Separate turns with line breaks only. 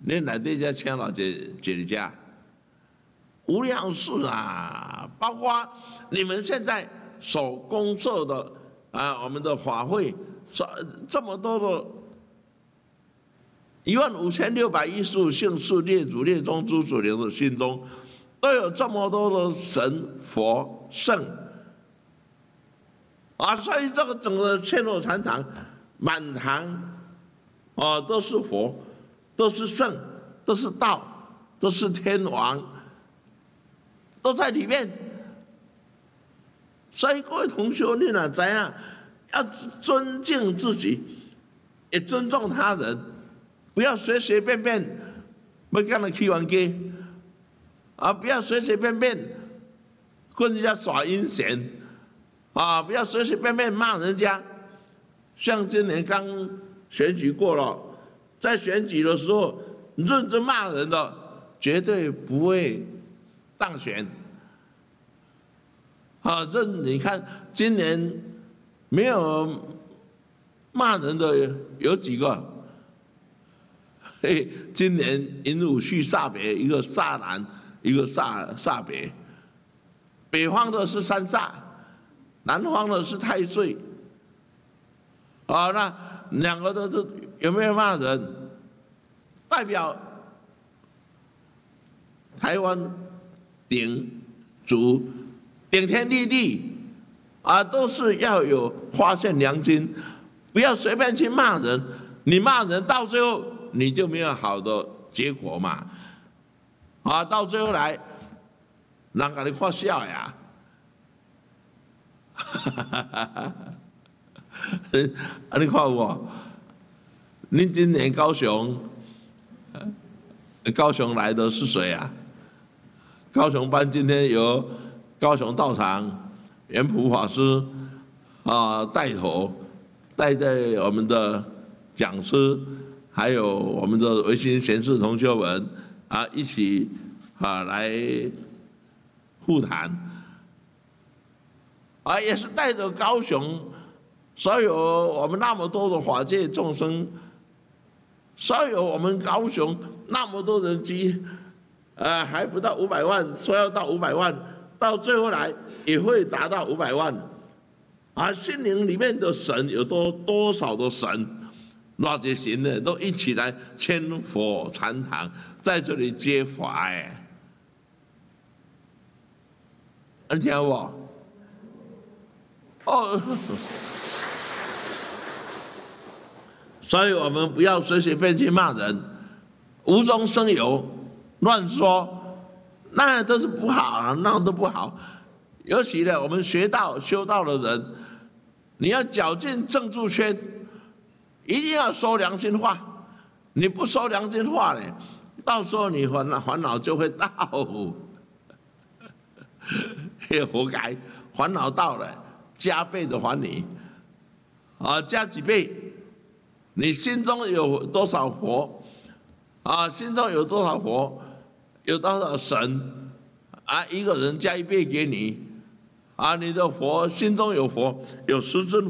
你内底才请了一家，无量事啊！包括你们现在所公设的我们的法会，这么多的15615姓氏列祖列宗诸祖灵的心中，都有这么多的神佛圣所以这个整个千罗禅堂满堂都是佛，都是圣，都是道，都是天王，都在里面。所以各位同学，你哪知啊？要尊敬自己，也尊重他人，不要随随便便要跟人去玩街不要随随便便跟人家耍阴险不要随随便便骂人家。像今年刚选举过了，在选举的时候认真骂人的，绝对不会当选。你看今年没有骂人的有几个？今年寅午戌煞北，一个煞南，一个煞北。北方的是三煞，南方的是太岁。那两个都是有没有骂人？代表台湾顶主顶天立地都是要有发现良心，不要随便去骂人。你骂人到最后你就没有好的结果嘛。到最后来，人给你看笑呀。你看我，您今年高雄来的是谁啊？高雄班今天由高雄道场圆普法师带头，带我们的讲师，还有我们的维新贤士同学们一起来互谈也是带着高雄所有我们那么多的法界众生，所有我们高雄那么多人机还不到500万，说要到500万，到最后来也会达到500万心灵里面的神有多少的神，那些神呢都一起来千佛禅堂，在这里接法你听我所以我们不要随随便去骂人，无中生有，乱说，那都是不好那都不好。尤其呢，我们学道修道的人，你要绞尽正助圈，一定要说良心话。你不说良心话呢，到时候你烦恼就会到，活该，烦恼到了，加倍的还你加几倍。你心中有多少佛心中有多少佛，有多少神一个人加1倍给你你的佛心中有佛，有10尊